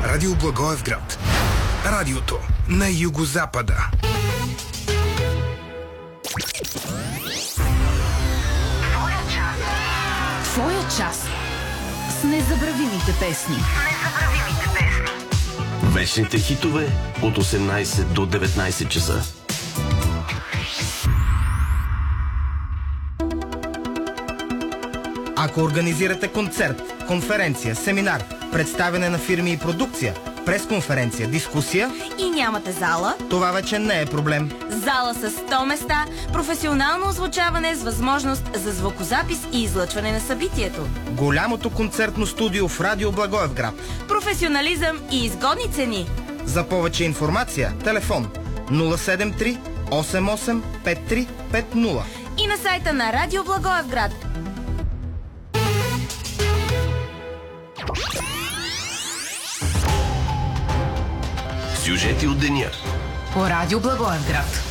Радио Благоевград. Радиото на югозапада. Твоя час с незабравимите песни. Вечните хитове от 18 до 19 часа. Ако организирате концерт, конференция, семинар, представяне на фирми и продукция, пресконференция, дискусия и нямате зала, това вече не е проблем. Зала с 100 места, професионално озвучаване с възможност за звукозапис и излъчване на събитието. Голямото концертно студио в Радио Благоевград. Професионализъм и изгодни цени. За повече информация, телефон 073 88 5350 и на сайта на Радио Благоевград. Сюжети от деня По Радио Благоевград.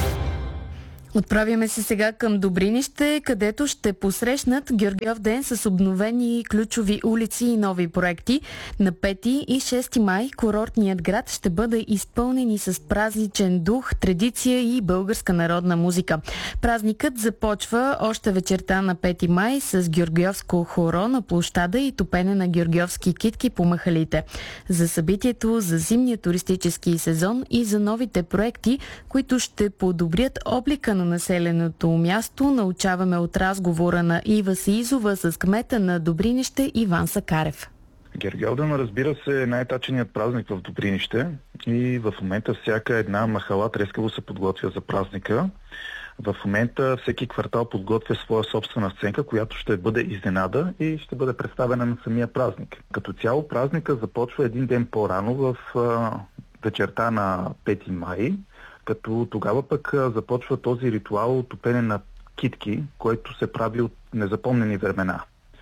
Отправяме се сега към Добринище, където ще посрещнат Георгиев ден с обновени ключови улици и нови проекти. На 5 и 6 май курортният град ще бъде изпълнен и с празничен дух, традиция и българска народна музика. Празникът започва още вечерта на 5 май с георгиевско хоро на площада и топене на георгиевски китки по махалите. За събитието, за зимния туристически сезон и за новите проекти, които ще подобрят облика на населеното място, научаваме от разговора на Ива Саизова с кмета на Добринище Иван Сакарев. Гергьовден, разбира се, е най-таченият празник в Добринище и в момента всяка една махала трескаво се подготвя за празника. В момента всеки квартал подготвя своя собствена сценка, която ще бъде изненада и ще бъде представена на самия празник. Като цяло празника започва един ден по-рано в вечерта на 5 май, като тогава пък започва този ритуал от топене на китки, който се прави от незапомнени времена.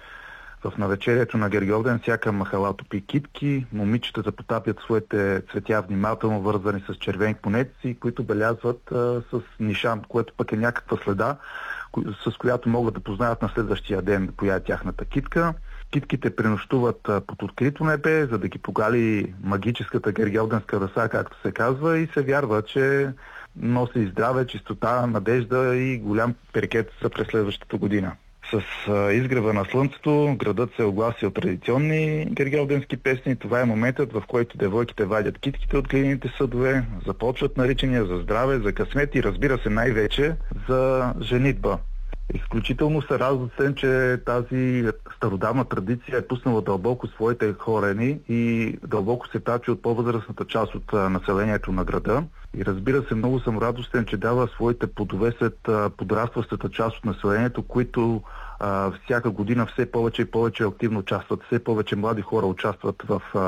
В навечерието на Гергьовден всяка махала топи китки, момичетата потапят своите цветя внимателно вързани с червени конеци, които белязват с нишан, което пък е някаква следа, с която могат да познаят на следващия ден коя е тяхната китка. Китките пренощуват под открито небе, за да ги погали магическата гергьовденска ръса, както се казва, и се вярва, че носи здраве, чистота, надежда и голям перекет за през следващата година. С изгрева на слънцето градът се огласи от традиционни гергьовденски песни. Това е моментът, в който девойките вадят китките от глиняните съдове, започват наричания за здраве, за късмет и разбира се най-вече за женитба. Изключително се радвам, че тази стародавна традиция е пуснала дълбоко своите корени и дълбоко се тачи от по-възрастната част от населението на града. И разбира се, много съм радостен, че дава своите плодове след подрастващата част от населението, които всяка година все повече и повече активно участват, все повече млади хора участват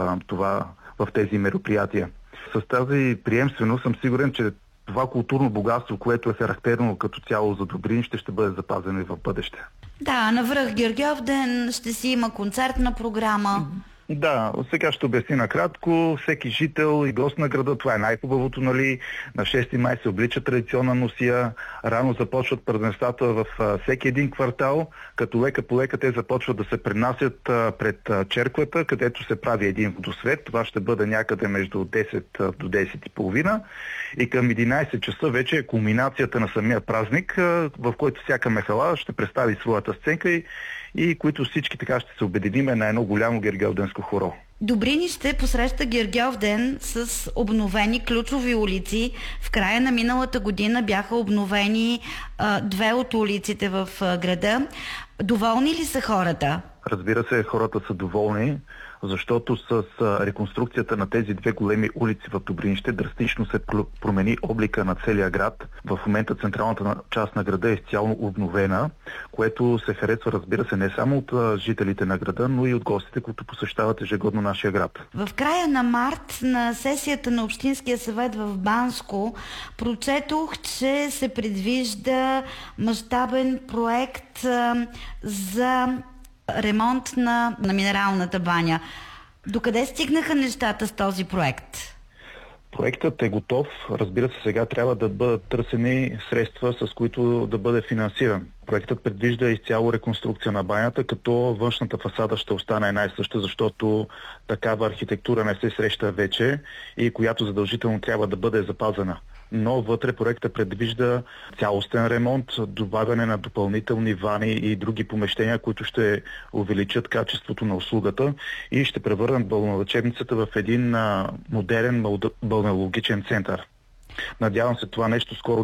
в тези мероприятия. С тази приемственост съм сигурен, че това културно богатство, което е характерно като цяло за Добринище, ще бъде запазено и в бъдеще. Да, навръх Гергьовден ще си има концертна програма. Да, сега ще обясня накратко. Всеки жител и гост на града, това е най-хубавото, нали? На 6 май се облича традиционна носия, рано започват празненствата в всеки един квартал, като лека по лека те започват да се пренасят пред черквата, където се прави един водосвет. Това ще бъде някъде между 10 до 10 и половина. И към 11 часа вече е кулминацията на самия празник, в който всяка махала ще представи своята сценка и които всички така ще се обединиме на едно голямо гергьовденско хоро. Добринище посреща Гергьовден с обновени ключови улици. В края на миналата година бяха обновени 2 от улиците в града. Доволни ли са хората? Разбира се, хората са доволни, защото с реконструкцията на тези 2 големи улици в Добринище драстично се промени облика на целия град. В момента централната част на града е изцяло обновена, което се харесва, разбира се, не само от жителите на града, но и от гостите, които посещават ежегодно нашия град. В края на март на сесията на Общинския съвет в Банско прочетох, че се предвижда мащабен проект за ремонт на минералната баня. Докъде стигнаха нещата с този проект? Проектът е готов. Разбира се, сега трябва да бъдат търсени средства, с които да бъде финансиран Проектът предвижда изцяло реконструкция на банята, като външната фасада ще остане една и съща, защото такава архитектура не се среща вече и която задължително трябва да бъде запазена. Но вътре проектът предвижда цялостен ремонт, добавяне на допълнителни вани и други помещения, които ще увеличат качеството на услугата и ще превърнат балнеолечебницата в един модерен балнеологичен център. Надявам се това нещо скоро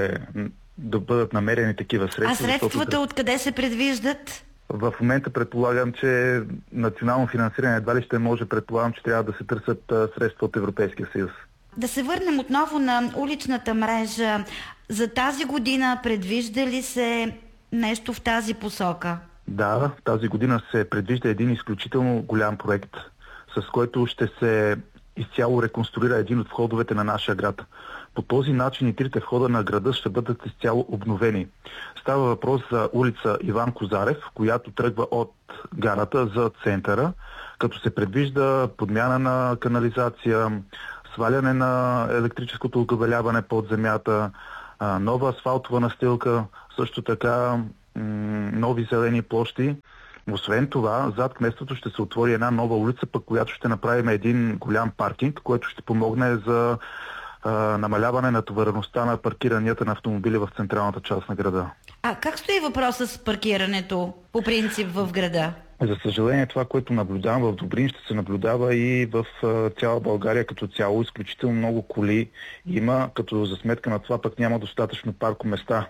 да бъдат намерени такива средства. А средствата откъде се предвиждат? В момента предполагам, че национално финансиране едва ли ще може, предполагам, че трябва да се търсят средства от Европейския съюз. Да се върнем отново на уличната мрежа. За тази година предвижда ли се нещо в тази посока? Да, тази година се предвижда един изключително голям проект, с който ще се изцяло реконструира един от входовете на нашия град. По този начин и трите входа на града ще бъдат изцяло обновени. Става въпрос за улица Иван Козарев, която тръгва от гарата за центъра, като се предвижда подмяна на канализация, сваляне на електрическото окабеляване под земята, нова асфалтова настилка, също така нови зелени площи. Освен това, зад кметството ще се отвори една нова улица, пък която ще направим един голям паркинг, който ще помогне за намаляване на товареността на паркиранията на автомобили в централната част на града. А как стои въпроса с паркирането по принцип в града? За съжаление, това, което наблюдавам в Добрин, ще се наблюдава и в цяла България като цяло. Изключително много коли има, като за сметка на това пък няма достатъчно паркоместа.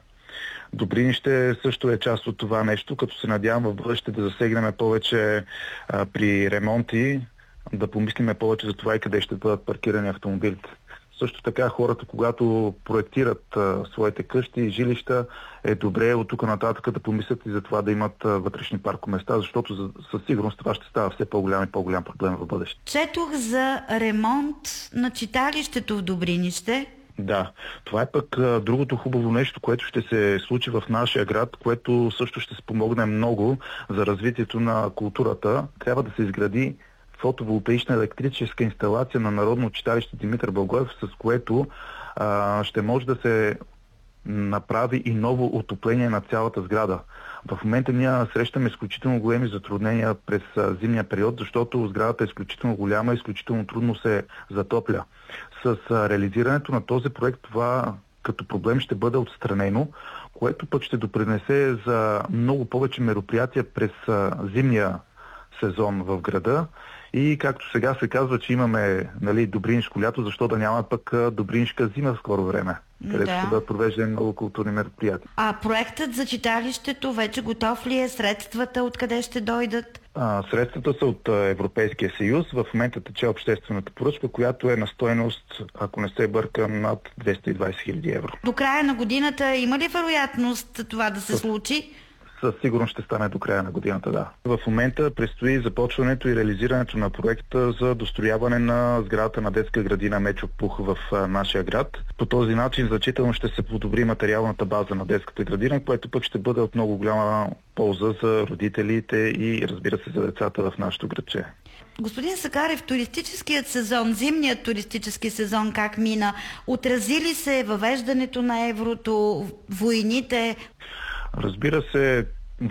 Добринище също е част от това нещо, като се надявам в бъдеще да засегнем повече при ремонти, да помислиме повече за това и къде ще бъдат паркирани автомобилите. Също така хората, когато проектират своите къщи и жилища, е добре от тук нататък да помислят и за това да имат вътрешни паркоместа, защото със сигурност това ще става все по-голям и по-голям проблем в бъдеще. Четох за ремонт на читалището в Добринище. Да, това е пък другото хубаво нещо, което ще се случи в нашия град, което също ще спомогне много за развитието на културата. Трябва да се изгради фотоволтаична електрическа инсталация на Народно читалище Димитър Благоев, с което ще може да се направи и ново отопление на цялата сграда. В момента ние срещаме изключително големи затруднения през зимния период, защото сградата е изключително голяма и изключително трудно се затопля. С реализирането на този проект това като проблем ще бъде отстранено, което пък ще допринесе за много повече мероприятия през зимния сезон в града. И както сега се казва, че имаме добринско лято, защо да няма пък добринска зима в скоро време, където ще бъдат провеждани много културни мероприятия. А проектът за читалището вече готов ли е? Средствата откъде ще дойдат? Средствата са от Европейския съюз. В момента тече обществената поръчка, която е на стойност, ако не се бъркам, над 220 000 евро. До края на годината има ли вероятност това да се случи? Със сигурност ще стане до края на годината, да. В момента предстои започването и реализирането на проекта за дострояване на сградата на детска градина Мечо Пух в нашия град. По този начин значително ще се подобри материалната база на детската градина, което пък ще бъде от много голяма полза за родителите и, разбира се, за децата в нашото градче. Господин Сакарев, туристическият сезон, зимният туристически сезон как мина? Отрази ли се въвеждането на еврото, войните? Разбира се,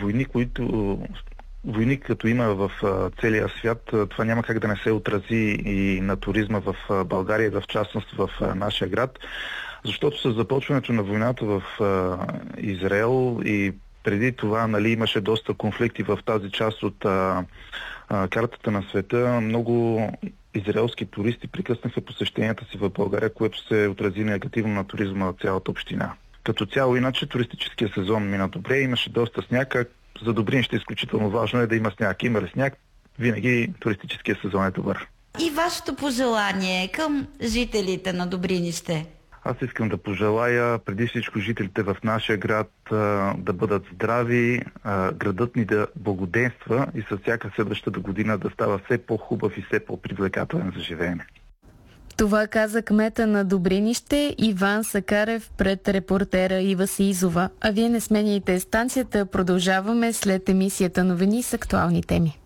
войни като има в целия свят, това няма как да не се отрази и на туризма в България, в частност в нашия град, защото с започването на войната в Израел и преди това имаше доста конфликти в тази част от картата на света, много израелски туристи прекъснаха посещенията си в България, което се отрази негативно на туризма на цялата община. Като цяло, иначе туристическия сезон мина добре, имаше доста сняг, за Добринище изключително важно е да има сняг. Има ли сняг, винаги туристическия сезон е добър. И вашето пожелание към жителите на Добринище? Аз искам да пожелая преди всичко жителите в нашия град да бъдат здрави, градът ни да благоденства и с всяка следващата година да става все по-хубав и все по-привлекателен за живеене. Това каза кмета на Добринище Иван Сакарев пред репортера Ива Сизова. А вие не сменяйте станцията, продължаваме след емисията новини с актуални теми.